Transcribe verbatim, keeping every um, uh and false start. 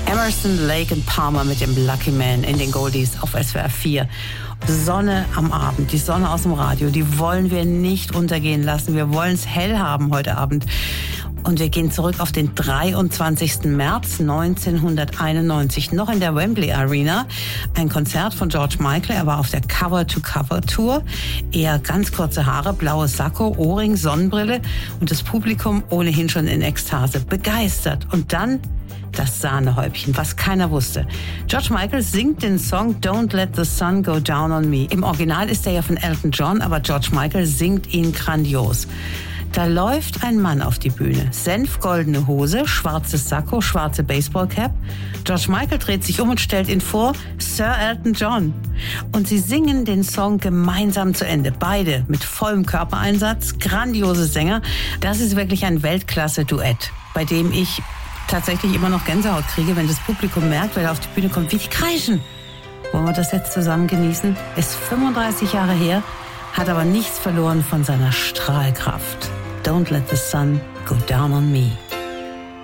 Emerson, Lake and Palmer mit dem Lucky Man in den Goldies auf S W R vier. Sonne am Abend, die Sonne aus dem Radio, die wollen wir nicht untergehen lassen. Wir wollen es hell haben heute Abend. Und wir gehen zurück auf den dreiundzwanzigsten März neunzehnhunderteinundneunzig, noch in der Wembley Arena. Ein Konzert von George Michael. Er war auf der Cover-to-Cover-Tour. Eher ganz kurze Haare, blaues Sakko, Ohrring, Sonnenbrille und das Publikum ohnehin schon in Ekstase. Begeistert. Und dann das Sahnehäubchen, was keiner wusste. George Michael singt den Song Don't Let the Sun Go Down on Me. Im Original ist er ja von Elton John, aber George Michael singt ihn grandios. Da läuft ein Mann auf die Bühne. Senfgoldene Hose, schwarzes Sakko, schwarze Baseballcap. George Michael dreht sich um und stellt ihn vor, Sir Elton John. Und sie singen den Song gemeinsam zu Ende. Beide mit vollem Körpereinsatz, grandiose Sänger. Das ist wirklich ein Weltklasse-Duett, bei dem ich tatsächlich immer noch Gänsehaut kriege, wenn das Publikum merkt, wer da auf die Bühne kommt, wie die kreischen. Wollen wir das jetzt zusammen genießen? Ist fünfunddreißig Jahre her, hat aber nichts verloren von seiner Strahlkraft. Don't let the sun go down on me.